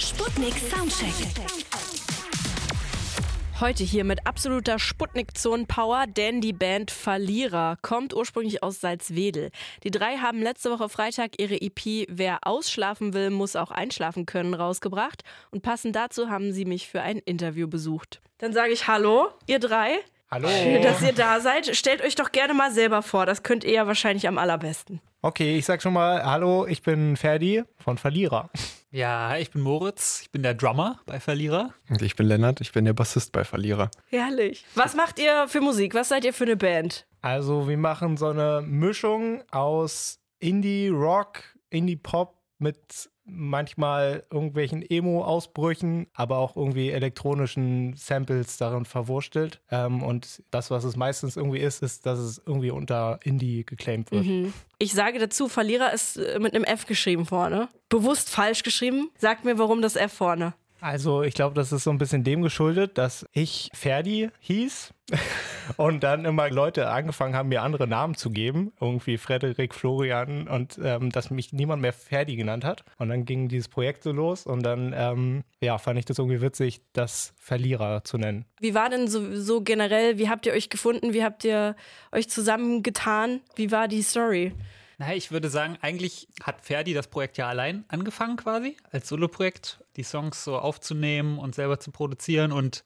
Sputnik Soundcheck. Heute hier mit absoluter Sputnik-Zonen-Power, denn die Band Verlierer kommt ursprünglich aus Salzwedel. Die drei haben letzte Woche Freitag ihre EP Wer ausschlafen will, muss auch einschlafen können rausgebracht. Und passend dazu haben sie mich für ein Interview besucht. Dann sage ich Hallo, ihr drei. Hallo. Schön, dass ihr da seid. Stellt euch doch gerne mal selber vor, das könnt ihr ja wahrscheinlich am allerbesten. Okay, ich sag schon mal Hallo, ich bin Ferdi von Verlierer. Ja, ich bin Moritz, ich bin der Drummer bei Verlierer. Und ich bin Lennart, ich bin der Bassist bei Verlierer. Herrlich. Was macht ihr für Musik? Was seid ihr für eine Band? Also wir machen so eine Mischung aus Indie-Rock, Indie-Pop mit manchmal irgendwelchen Emo-Ausbrüchen, aber auch irgendwie elektronischen Samples darin verwurstelt. Und das, was es meistens irgendwie ist, dass es irgendwie unter Indie geclaimt wird. Ich sage dazu, Verlierer ist mit einem F geschrieben vorne. Bewusst falsch geschrieben. Sagt mir, warum das F vorne. Also ich glaube, das ist so ein bisschen dem geschuldet, dass ich Ferdi hieß und dann immer Leute angefangen haben, mir andere Namen zu geben. Irgendwie Frederik, Florian und dass mich niemand mehr Ferdi genannt hat. Und dann ging dieses Projekt so los und dann fand ich das irgendwie witzig, das Verlierer zu nennen. Wie war denn so generell, wie habt ihr euch gefunden, wie habt ihr euch zusammengetan, wie war die Story? Na, ich würde sagen, eigentlich hat Ferdi das Projekt ja allein angefangen quasi, als Soloprojekt, die Songs so aufzunehmen und selber zu produzieren. Und